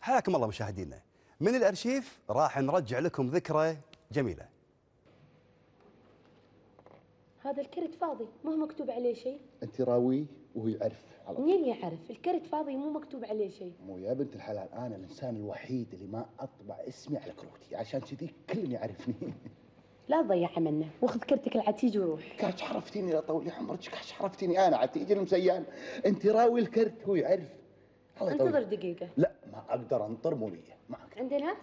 حياكم الله مشاهدينا. من الأرشيف راح نرجع لكم ذكرى جميلة. هذا الكرت فاضي، ما هو مكتوب عليه شيء. انت راويه وهو يعرف على طول. منين يعرف؟ الكرت فاضي مو مكتوب عليه شيء. مو يا بنت الحلال، انا الانسان الوحيد اللي ما اطبع اسمي على كروتي، عشان كذي كل يعرفني. لا تضيع عملنا، واخذ كرتك العتيج وروح. كاش عرفتيني يا طولي عمرك، كاش عرفتيني انا عتيج المسيان. انت راوي الكرت هو يعرف. انتظر دقيقة. لا ما اقدر انطر مولية، ما اقدر. عند ناس؟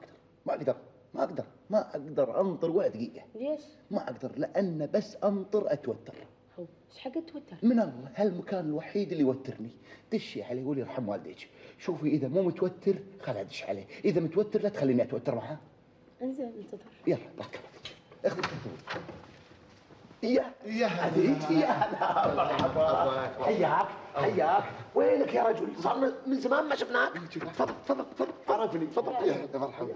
ما اقدر انطر ولا دقيقة. ليش؟ ما اقدر، لان بس انطر اتوتر. هو ايش حق توتر؟ من الله، هالمكان الوحيد اللي يوترني. دشي عليه وقولي يرحم والديك. شوفي اذا مو متوتر خلي ادش عليه، اذا متوتر لا تخليني اتوتر معاه. انزل انتظر. يلا بارك الله فيك. اخذ الكرتون. يا هديك يا هلا مرحبا. حياك. وينك يا رجل؟ صار من زمان ما شفناك. تفضل عرفني. تفضل. يا مرحبا.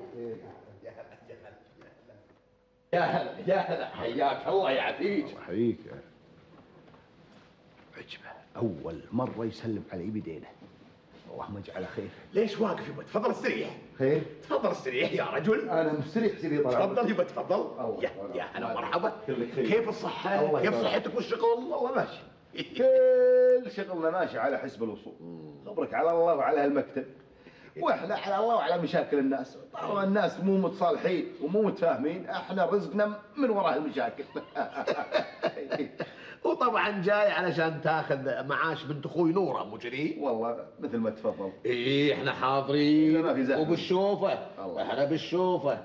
يا هلا حياك الله يا عتيج. حييك. عجبه اول مره يسلم علي بدينه. اللهم اجعله خير. ليش واقف يبا؟ تفضل استريح. خير؟ تفضل استريح يا رجل. انا مستريح سيدي طال عمرك. تفضل يبا تفضل. يا هلا مرحبا. كيف الصحة؟ كيف صحتك والشغل؟ والله ماشي. كل شغلنا ماشي على حسب الوصول. خبرك على الله وعلى هالمكتب. واحنا على الله وعلى مشاكل الناس. طالما الناس مو متصالحين ومو متفاهمين، احنا رزقنا من وراء المشاكل. وطبعا جاي علشان تاخذ معاش بنت اخوي نوره مو كذي؟ والله مثل ما تفضل. ايه احنا حاضرين. ما في زحمة. وبالشوفه. احنا بالشوفه.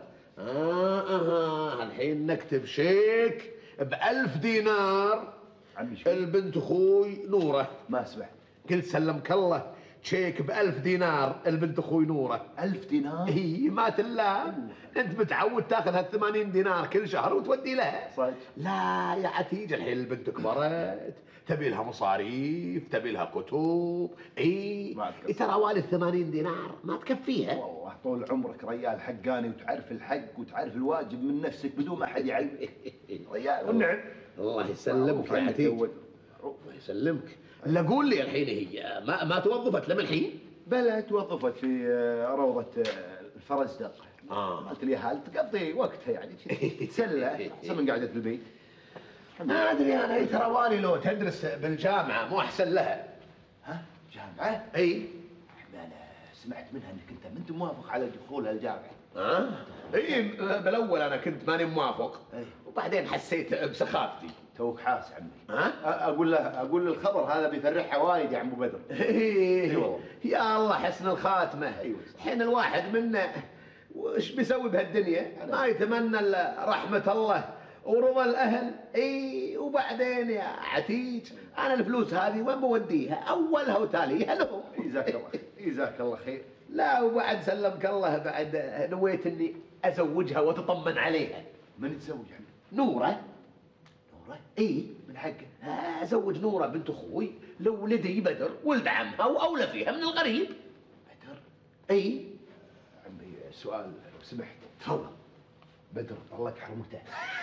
الحين نكتب شيك ب1000 دينار. عمي شو؟ البنت اخوي نوره. ما سمعت. قلت سلمك الله شيك ب1000 دينار البنت اخوي نوره. 1000 دينار؟ اي ما تلام. انت متعود تاخذ هال 80 دينار كل شهر وتودي لها. صحيح. لا يا عتيج الحين البنت كبرت، تبي لها مصاريف، تبي لها كتب. اي ترى والد 80 دينار ما تكفيها. والله طول عمرك ريال حقاني، وتعرف الحق وتعرف الواجب من نفسك بدون ما حد يعلمك. ريال والنعم. الله يسلمك يا عتيج. الله يسلمك. لا قول لي الحين هي ما توظفت لما الحين؟ بلى توظفت في روضة الفرزدق. مالت اليهال تقضي وقتها يعني تتسلى احسن من قاعدة في البيت. ما ادري انا ترى والي لو تدرس بالجامعة مو احسن لها. ها؟ جامعة؟ اي. انا سمعت منها انك انت ما انت موافق على دخولها الجامعة. اي بالاول انا كنت ماني موافق. وبعدين حسيت بسخافتي. توك حاس عمي. اقول له الخبر هذا بيفرحها وايد يا عم ابو بدر. اي والله. يا الله حسن الخاتمه. ايوه الحين الواحد منا وش بيسوي بهالدنيا؟ ما يتمنى الا رحمه الله ورضا الاهل. اي وبعدين يا عتيج انا الفلوس هذه وين بوديها؟ اولها وتاليها لهم. جزاك الله خير. لا وبعد سلمك الله بعد نويت اني ازوجها وتطمن عليها. من تزوج عمي؟ نوره. اي من حقه ازوج نوره بنت اخوي لولدي بدر ولد عمها واولى فيها من الغريب. بدر؟ اي عمي سؤال لو سمحت. تفضل. بدر طلق حرمته.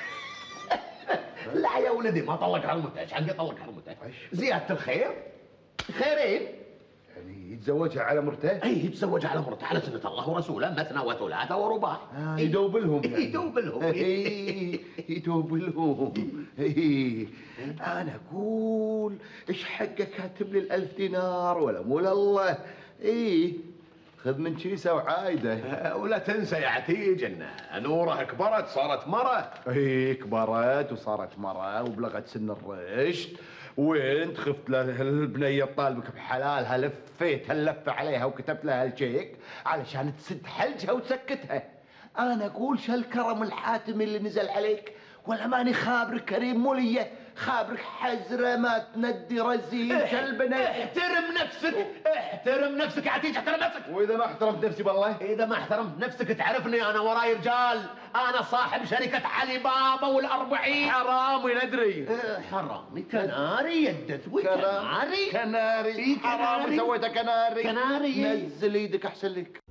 لا يا ولدي ما طلق حرمته. ايش حقي طلق حرمته؟ زياده الخير خيرين. يعني يتزوجها على مرته؟ اي يتزوجها على مرته على سنه الله ورسوله مثنى وثلاثه ورباع. يدوب لهم يعني. يدوب لهم. يدوب لهم. انا اقول ايش حقك كاتب لي 1000 دينار ولا مو لله. خذ من كيسه وعايده. ولا تنسى يا عتيج ان نوره كبرت صارت مره. كبرت وصارت مره وبلغت سن الرشد، وانت خفت البنيه تطالبك بحلالها، لفيت هاللفه عليها وكتبت لها الشيك علشان تسد حلجها وتسكتها. انا اقول شالكرم الحاتمي اللي نزل عليك، ولا ماني خابرك كريم موليه، خابرك حزره ما تندي رزين شلبنه. احترم نفسك يا عتيج، احترم نفسك. واذا ما احترمت نفسي بالله؟ اذا ما احترمت نفسك تعرفني انا وراي رجال، انا صاحب شركه علي بابا والأربعين. حرامي ندري. حرامي كناري يدت كناري حرامي سويته كناري. كناري نزل ايدك احسن لك.